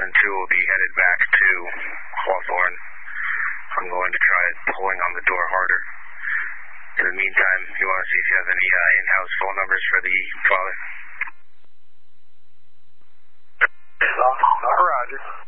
and 2 will be headed back to Hawthorne. I'm going to try pulling on the door harder. In the meantime, you want to see if you have any in-house phone numbers for the father? Roger.